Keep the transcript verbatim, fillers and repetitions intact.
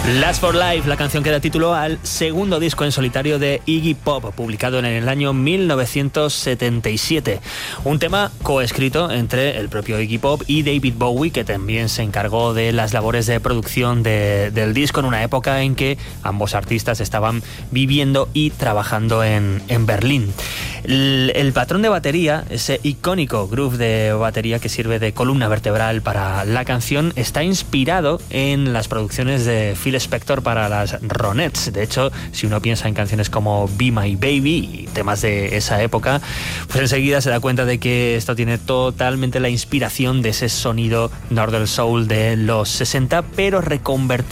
Last for Life, la canción que da título al segundo disco en solitario de Iggy Pop, publicado en el año mil novecientos setenta y siete. Un tema coescrito entre el propio Iggy Pop y David Bowie, que también se encargó de las labores de producción de, del disco en una época en que ambos artistas estaban viviendo y trabajando en, en Berlín. El, el patrón de batería, ese icónico groove de batería que sirve de columna vertebral para la canción, está inspirado en las producciones de Phil Spector para las Ronettes. De hecho, si uno piensa en canciones como Be My Baby y temas de esa época, pues enseguida se da cuenta de que esto tiene totalmente la inspiración de ese sonido Northern Soul de los sesenta, pero reconvertido